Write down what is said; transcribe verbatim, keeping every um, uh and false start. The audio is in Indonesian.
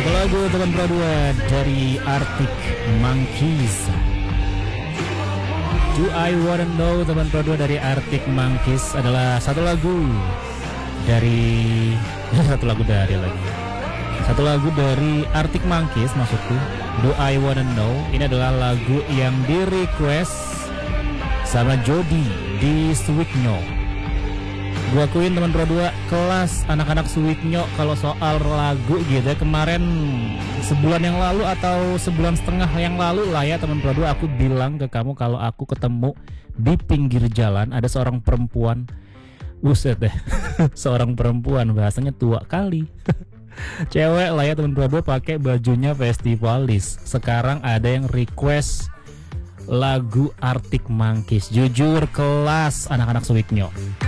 Satu lagu teman pro dua dari Arctic Monkeys. Do I Wanna Know teman pro dua dari Arctic Monkeys adalah satu lagu dari satu lagu dari lagi satu lagu dari Arctic Monkeys maksudku. Do I Wanna Know ini adalah lagu yang di request sama Jody di Sweetnyo. Gua akuin teman pro dua kelas anak-anak Sweetnyo kalau soal lagu gitu ya. Kemarin sebulan yang lalu atau sebulan setengah yang lalu lah ya teman pro dua, aku bilang ke kamu kalau aku ketemu di pinggir jalan ada seorang perempuan. Buset deh. Seorang perempuan bahasanya tua kali. Cewek lah ya teman pro dua, pakai bajunya festivalis. Sekarang ada yang request lagu Arctic Monkeys. Jujur kelas anak-anak Sweetnyo.